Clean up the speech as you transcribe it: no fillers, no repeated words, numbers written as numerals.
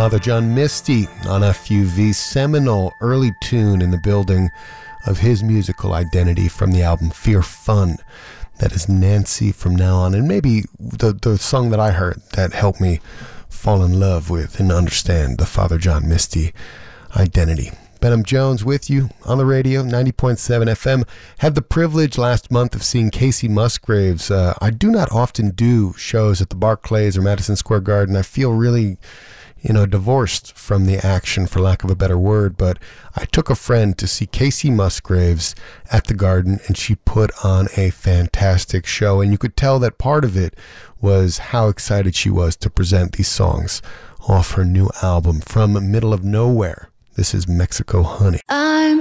Father John Misty on FUV's seminal early tune in the building of his musical identity from the album Fear Fun. That is Nancy from now on, and maybe the song that I heard that helped me fall in love with and understand the Father John Misty identity. Benham Jones with you on the radio, 90.7 FM. Had the privilege last month of seeing Kacey Musgraves. I do not often do shows at the Barclays or Madison Square Garden. I feel really, divorced from the action, for lack of a better word. But I took a friend to see Kacey Musgraves at the Garden, and she put on a fantastic show. And you could tell that part of it was how excited she was to present these songs off her new album, From Middle of Nowhere. This is Mexico Honey.